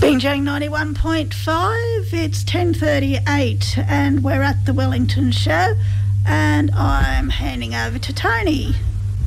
Binjang 91.5, it's 10:38 and we're at the Wellington Show and I'm handing over to Tony.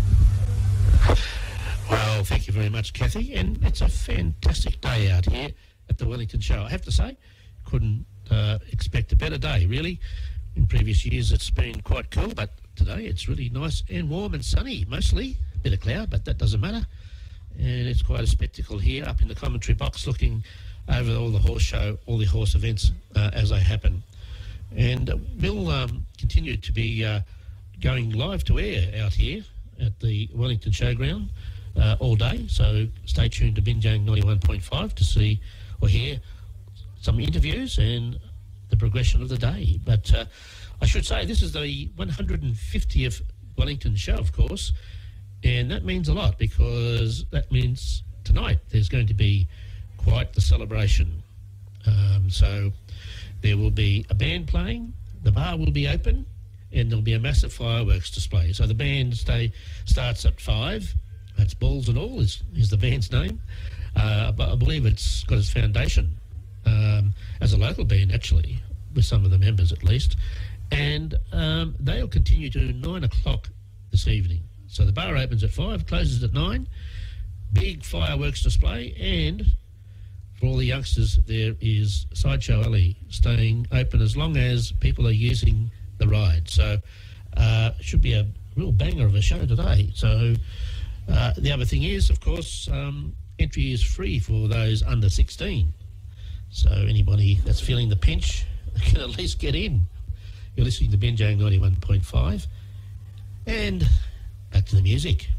Well, thank you very much, Kathy, and it's a fantastic day out here at the Wellington Show. I have to say, couldn't expect a better day, really. In previous years it's been quite cool, but today it's really nice and warm and sunny, mostly. A bit of cloud, but that doesn't matter. And it's quite a spectacle here up in the commentary box looking over all the horse show, all the horse events as they happen. And we'll continue to be going live to air out here at the Wellington Showground all day. So stay tuned to Binjang 91.5 to see or hear some interviews and the progression of the day. But I should say this is the 150th Wellington Show, of course, and that means a lot because that means tonight there's going to be quite the celebration. So there will be a band playing, the bar will be open, and there'll be a massive fireworks display. So the band starts at 5. That's Balls and All is the band's name. But I believe it's got its foundation as a local band, actually, with some of the members at least. And they'll continue to 9 o'clock this evening. So the bar opens at 5, closes at 9. Big fireworks display, and for all the youngsters, there is Sideshow Alley staying open as long as people are using the ride. So it should be a real banger of a show today. So the other thing is, of course, entry is free for those under 16. So anybody that's feeling the pinch can at least get in. You're listening to Binjang 91.5. And back to the music.